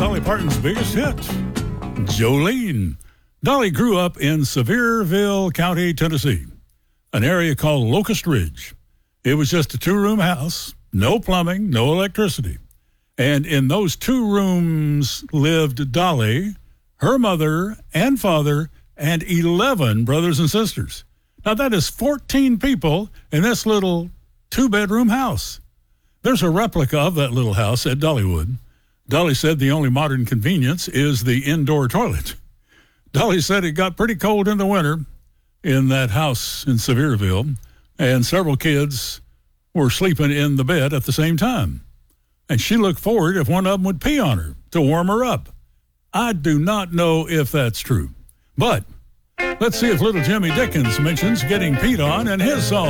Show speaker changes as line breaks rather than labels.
Dolly Parton's biggest hit, Jolene. Dolly grew up in Sevierville County, Tennessee, an area called Locust Ridge. It was just a two-room house, no plumbing, no electricity. And in those two rooms lived Dolly, her mother and father, and 11 brothers and sisters. Now, that is 14 people in this little two-bedroom house. There's a replica of that little house at Dollywood. Dolly said the only modern convenience is the indoor toilet. Dolly said it got pretty cold in the winter in that house in Sevierville, and several kids were sleeping in the bed at the same time. And she looked forward if one of them would pee on her to warm her up. I do not know if that's true. But let's see if little Jimmy Dickens mentions getting peed on in his song.